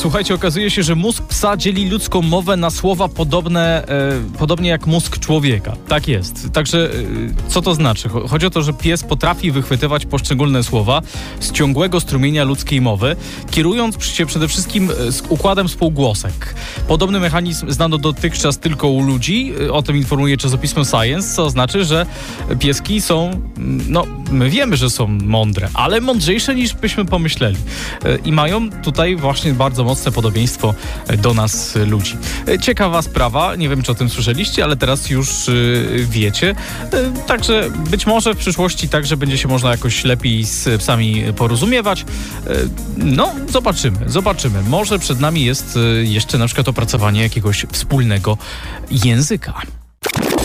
Słuchajcie, okazuje się, że mózg psa dzieli ludzką mowę na słowa podobnie jak mózg człowieka. Tak jest. Także co to znaczy? Chodzi o to, że pies potrafi wychwytywać poszczególne słowa z ciągłego strumienia ludzkiej mowy, kierując się przede wszystkim z układem spółgłosek. Podobny mechanizm znano dotychczas tylko u ludzi. O tym informuje czasopismo Science, co znaczy, że pieski są, my wiemy, że są mądre, ale mądrzejsze niż byśmy pomyśleli. I mają tutaj właśnie bardzo mocne podobieństwo do nas, ludzi. Ciekawa sprawa, nie wiem, czy o tym słyszeliście, ale teraz już wiecie. Także być może w przyszłości także będzie się można jakoś lepiej z psami porozumiewać. Zobaczymy. Może przed nami jest jeszcze na przykład opracowanie jakiegoś wspólnego języka.